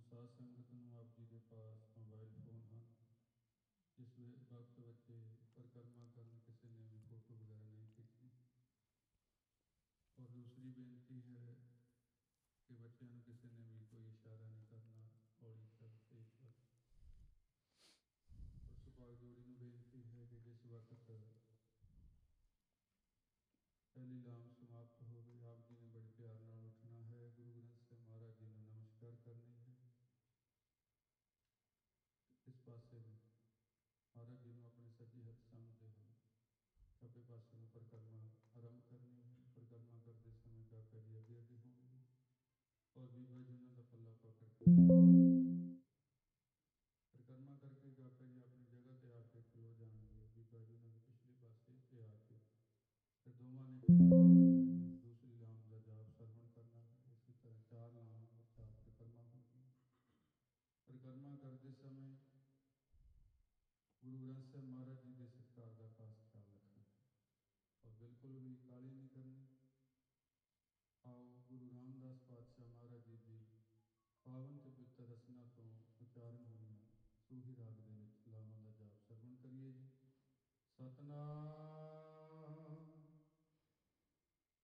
ਸਾਧ ਸੰਗਤ ਨੂੰ ਆਪ ਜੀ ਦੇ ਪਾਸ ਮੋਬਾਈਲ ਫੋਨ ਹਨ, ਜਿਸ ਵਕਤ ਬੱਚੇ ਪਰਿਕਰਮਾ ਕਰਨ ਕਿਸੇ ਨੇ ਵੀ ਫੋਟੋ ਵਗੈਰਾ ਨਹੀਂ ਖਿੱਚਣੀ। ਔਰ ਦੂਸਰੀ ਬੇਨਤੀ ਹੈ ਕਿ ਬੱਚਿਆਂ ਨੂੰ ਕਿਸੇ ਨੇ ਵੀ ਕੋਈ ਇਸ਼ਾਰਾ ਨਹੀਂ ਕਰਨਾ, ਹੌਲੀ ਚੱਲ ਤੇਜ਼ ਚੱਲ। ਔਰ ਸੁਭਾਗ ਜੋੜੀ ਨੂੰ ਬੇਨਤੀ ਹੈ ਕਿ ਜਿਸ ਵਕਤ ਪਹਿਲੀ ਲਾਮ ਸਮਾਪਤ ਹੋਵੇ, ਆਪ ਜੀ ਨੇ ਬੜੇ ਪਿਆਰ ਨਾਲ ਉੱਠਣਾ ਹੈ, ਗੁਰੂ ਗ੍ਰੰਥ ਸਾਹਿਬ ਮਹਾਰਾਜ ਜੀ ਨੂੰ ਨਮਸਕਾਰ ਕਰਨੀ ਹੈ। ਇਸ ਪਾਸੇ ਨੂੰ ਮਹਾਰਾਜ ਜੀ ਨੂੰ ਆਪਣੇ ਸੱਜੇ ਹੱਥ ਸਮਝਦੇ ਹੋਏ ਖੱਬੇ ਪਾਸੇ ਨੂੰ ਪਰਿਕਰਮਾ ਆਰੰਭ ਕਰਨੀ ਹੈ। ਪਰਿਕਰਮਾ ਕਰਦੇ ਸਮੇਂ ਕਾਕਾ ਜੀ ਅੱਗੇ ਅੱਗੇ ਹੋਣਗੇ ਔਰ ਬੀਬਾ ਜੀ ਉਹਨਾਂ ਦਾ ਪੱਲਾ ਪਕੜ ਕੇ ਪਰਿਕਰਮਾ ਕਰਕੇ ਕਾਕਾ ਜੀ ਆਪਣੀ ਜਗ੍ਹਾ ਤੇ ਆ ਕੇ ਖਲੋ ਜਾਣਗੇ। ਬੀਬਾ ਜੀ ਉਹਨਾਂ ਦੇ ਪਿਛਲੇ ਪਾਸੇ ਤੇ ਆ ਕੇ ਫਿਰ ਦੋਵਾਂ ਨੇ ਦੂਸਰੀ ਲਾਮ ਦਾ ਜਾਪ ਸਰਵਣ ਕਰਨਾ ਹੈ। ਇਸੇ ਤਰ੍ਹਾਂ 4 ਲਾਵਾਂ ਔਰ 4 ਪਰਿਕਰਮਾ ਹੋਣਗੀਆਂ। ਪਰਿਕਰਮਾ ਕਰਦੇ ਸਮੇਂ ਗੁਰੂ ਗ੍ਰੰਥ ਸਾਹਿਬ ਮਹਾਰਾਜ ਜੀ ਦੇ ਸਤਿਕਾਰ ਦਾ ਖਾਸ ਖਿਆਲ ਰੱਖਣਾ ਹੈ ਔਰ ਬਿਲਕੁਲ ਵੀ ਕਾਹਲੀ ਨਹੀਂ ਕਰਨੀ। ਆਓ ਗੁਰੂ ਰਾਮਦਾਸ ਪਾਤਸ਼ਾਹ ਮਹਾਰਾਜ ਜੀ ਦੀ ਪਾਵਨ ਤੇ ਪਵਿੱਤਰ ਰਸਮ